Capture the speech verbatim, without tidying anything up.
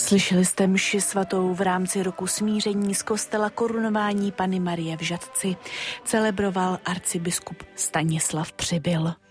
Slyšeli jste mši svatou v rámci roku smíření z kostela Korunování Panny Marie v Žatci. Celebroval arcibiskup Stanislav Přibyl.